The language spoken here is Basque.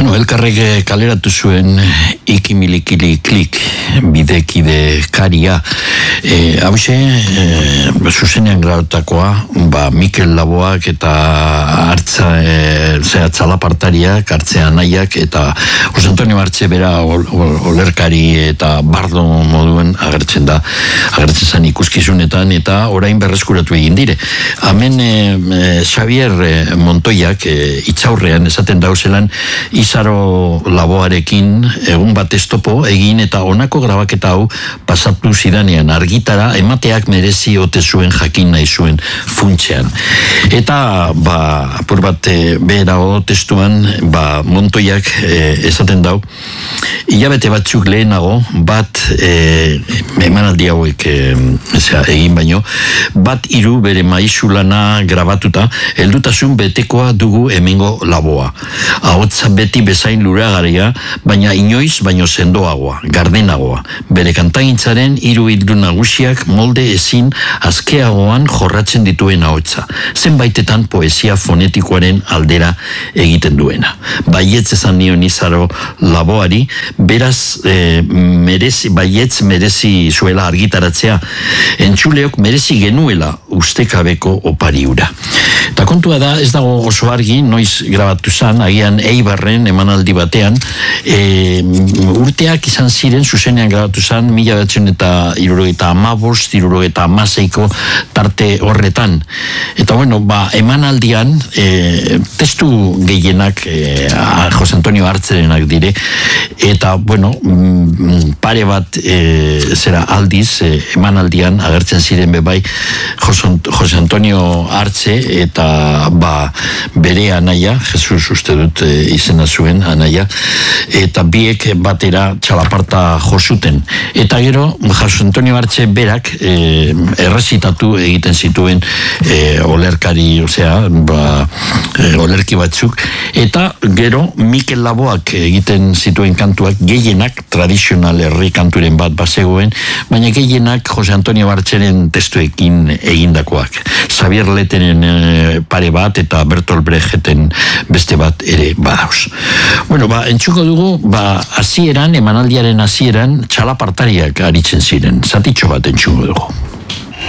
Bueno, elkarrek kaleratu zuen ikimilikili klik bidekide karia. Hauxe, zuzenean grautakoa, Mikel Laboak eta txalapartariak, hartzea nahiak, eta Jose Antonio Artze bera olerkari eta bardo moduen agertzen zen ikuskizunetan, eta orain berreskuratu egin dire. Hemen Xavier Montoiak itzaurrean esaten dauzelan Izaro Laboarekin egun bat estopo egin eta honako grabaketa hau pasatu zidanean argitara emateak merezi ote zuen jakin nahi zuen funtsean. Eta apur bat beherago testuan Montoiak esaten dau hilabete batzuk lehenago bat emanaldi hauek egin baino bat hiru bere maizulana grabatuta heldutasun betekoa dugu hemengo Laboa. Ahotza beti bezain luragaria, baina inoiz baino sendoagoa, gardenagoa. Bere kantagintzaren hiru ildo nagusiak molde ezin azkeagoan jorratzen dituen ahotza. Zenbaitetan poesia fonetikoaren aldera egiten duena. Baietz esan nion Izaro Laboari, beraz baietz merezi zuela argitaratzea, entzuleok merezi genuela ustekabeko opariura. Eta kontua da, ez dago oso argi, noiz grabatu zan, agian Eibarren emanaldi batean, urteak izan ziren, zuzenean grabatu zan, 1975-1976ko tarte horretan. Eta bueno, emanaldian, testu gehienak Jose Antonio Artzerenak dire, eta bueno, pare bat aldiz, emanaldian agertzen ziren bebai Jose Antonio Artze, eta bere anaia, Jesus uste dut izena zuen anaia, eta biek batera txalaparta josuten. Eta gero, Jose Antonio Artze berak errezitatu egiten zituen olerkari, olerki batzuk, eta gero Mikel Laboak egiten zituen kantuak gehienak tradizional herri kanturen bat bazegoen, baina gehienak Jose Antonio Artzeren testuekin egindakoak. Xavier Letenen pare bat eta Bertolt Brechten beste bat ere badauz. Bueno, entzuko dugu, hasieran, emanaldiaren hasieran, txalapartariak aritzen ziren. Zatitxo bat entzuko dugu.